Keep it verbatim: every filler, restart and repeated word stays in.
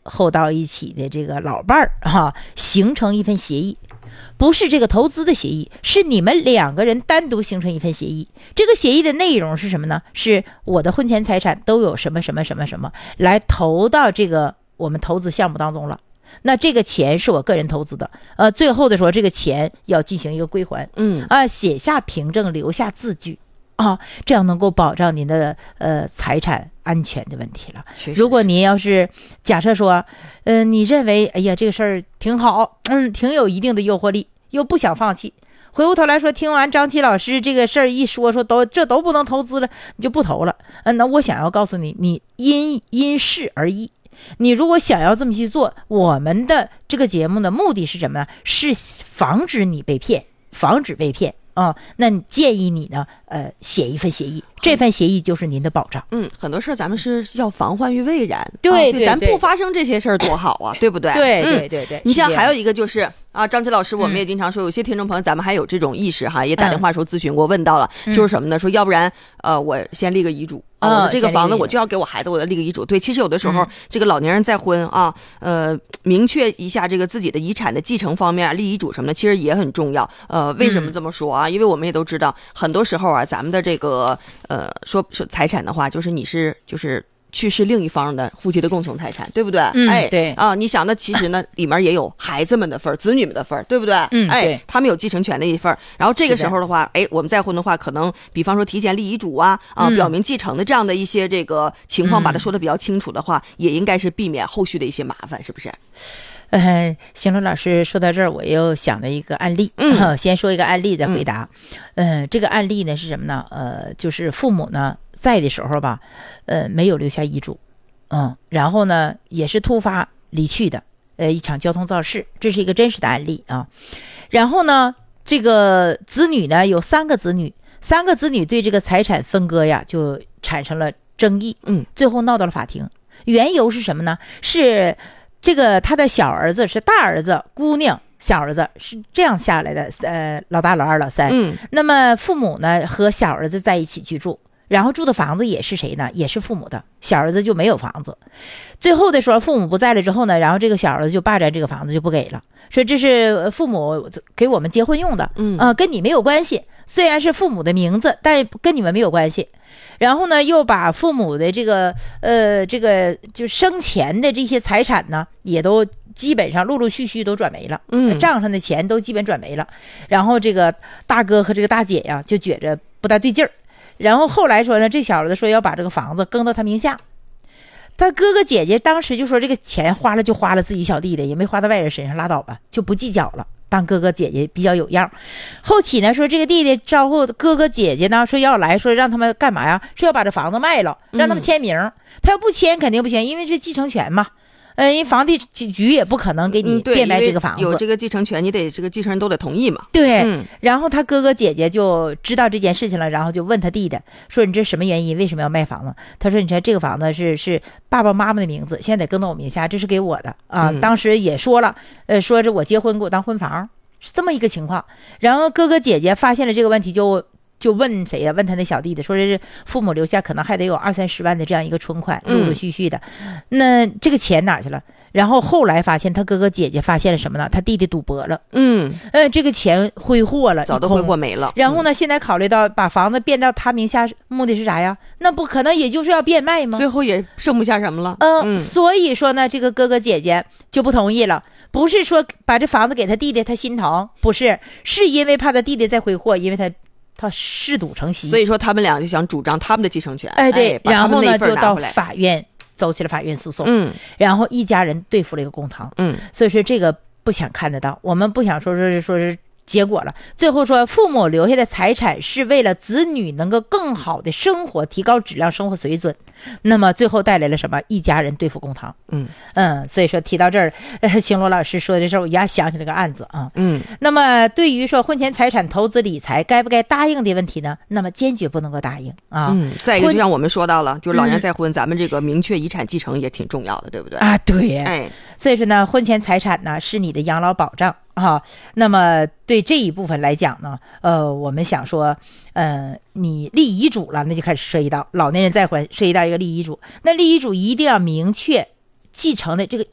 后到一起的这个老伴儿哈、啊，形成一份协议。不是这个投资的协议，是你们两个人单独形成一份协议。这个协议的内容是什么呢？是我的婚前财产都有什么什么什么什么来投到这个我们投资项目当中了。那这个钱是我个人投资的，呃，最后的时候这个钱要进行一个归还，嗯啊，写下凭证，留下字据啊，这样能够保障您的呃财产安全的问题了。如果您要是假设说，呃，你认为哎呀这个事儿挺好，嗯，挺有一定的诱惑力，又不想放弃，回过头来说，听完张琪老师这个事儿一说，说都这都不能投资了，你就不投了。嗯、呃，那我想要告诉你，你因因事而异。你如果想要这么去做，我们的这个节目的目的是什么呢？是防止你被骗，防止被骗。啊、哦，那你建议你呢？呃，写一份协议，这份协议就是您的保障。 嗯，很多事儿咱们是要防患于未然， 对、 啊、对，咱不发生这些事儿多好啊，对不对？ 对对对对。 你像还有一个就是啊，张琪老师，我们也经常说，嗯、有些听众朋友咱们还有这种意识哈，也打电话时候咨询过，问到了，嗯、就是什么呢？说要不然呃，我先立个遗嘱。啊，我这个房子我就要给我孩子，我的立个遗嘱。对，其实有的时候、嗯、这个老年人再婚啊，呃，明确一下这个自己的遗产的继承方面，立遗嘱什么的，其实也很重要。呃，为什么这么说啊？嗯、因为我们也都知道，很多时候啊，咱们的这个呃，说说财产的话，就是你是就是去世另一方的夫妻的共同财产，对不对？ 嗯， 哎， 对啊，你想，那其实呢，里面也有孩子们的份儿、子女们的份儿，对不对？ 嗯， 哎，他们有继承权的一份儿。然后这个时候的话，哎，我们再婚的话，可能比方说提前立遗嘱啊，啊， 嗯、 表明继承的这样的一些这个情况，把它说的比较清楚的话，嗯、也应该是避免后续的一些麻烦，是不是？ 呃，邢龙老师说到这儿，我又想了一个案例。 嗯， 先说一个案例再回答。嗯、呃，这个案例呢是什么呢？呃，就是父母呢在的时候吧，呃，没有留下遗嘱，嗯，然后呢也是突发离去的，呃，一场交通肇事，这是一个真实的案例啊。然后呢，这个子女呢有三个子女，三个子女对这个财产分割呀就产生了争议， 嗯， 最后闹到了法庭。缘由是什么呢？是这个他的小儿子是大儿子，姑娘小儿子是这样下来的，呃，老大、老二、老三。 嗯， 那么父母呢和小儿子在一起居住，然后住的房子也是谁呢？也是父母的，小儿子就没有房子。最后的时候，父母不在了之后呢，然后这个小儿子就霸占这个房子就不给了，说这是父母给我们结婚用的， 嗯啊、呃，跟你没有关系。虽然是父母的名字，但跟你们没有关系。然后呢，又把父母的这个呃这个就生前的这些财产呢，也都基本上陆陆续续都转没了， 嗯， 账上的钱都基本转没了。然后这个大哥和这个大姐呀，就觉着不大对劲儿。然后后来说呢，这小儿子说要把这个房子更到他名下。他哥哥姐姐当时就说这个钱花了就花了，自己小弟弟也没花到外人身上，拉倒吧，就不计较了。当哥哥姐姐比较有样。后期呢说这个弟弟招呼哥哥姐姐呢说要来，说让他们干嘛呀？说要把这房子卖了，让他们签名。嗯、他要不签肯定不行，因为是继承权嘛。呃，因为房地局也不可能给你变卖这个房子， 嗯、有这个继承权，你得这个继承人都得同意嘛。 对， 嗯、 然后他哥哥姐姐就知道这件事情了，然后就问他弟弟说：“你这什么原因？为什么要卖房子？”他说：“你看这个房子是是爸爸妈妈的名字，现在得更到我名下，这是给我的啊。嗯”当时也说了，呃，说这我结婚给我当婚房，是这么一个情况。然后哥哥姐姐发现了这个问题就。就问谁呀、啊？问他那小弟弟，说这是父母留下可能还得有二三十万的这样一个存款，陆陆续续的。嗯、那这个钱哪去了？然后后来发现他哥哥姐姐发现了什么呢？他弟弟赌博了， 嗯， 呃，这个钱挥霍了， 早都挥霍没了。 然后呢，嗯、现在考虑到把房子变到他名下，目的是啥呀？那不可能，也就是要变卖吗？ 最后也剩不下什么了。 呃、嗯，所以说呢，这个哥哥姐姐就不同意了。不是说把这房子给他弟弟，他心疼，不是，是因为怕他弟弟再挥霍，因为他。他嗜赌成习， 所以说他们俩就想主张他们的继承权。 哎，对， 哎、 然后呢就到法院走起了法院诉讼。 嗯， 然后一家人对付了一个公堂。 嗯， 所以说这个不想看得到，我们不想说是说是结果了。最后说父母留下的财产是为了子女能够更好的生活，提高质量生活水准。那么最后带来了什么？一家人对付公堂。 嗯嗯，所以说提到这儿，呃，邢罗老师说的时候，我一下想起了个案子啊。 嗯， 那么对于说婚前财产投资理财该不该答应的问题呢？那么坚决不能够答应啊。 嗯，再一个就像我们说到了，就是老年再婚，嗯、咱们这个明确遗产继承也挺重要的，对不对？ 啊，对。 哎， 所以说呢，婚前财产呢是你的养老保障啊。那么对这一部分来讲呢，呃，我们想说，呃，你立遗嘱了，那就开始涉及到老年人再婚，涉及到一个立遗嘱。那立遗嘱一定要明确继承的这个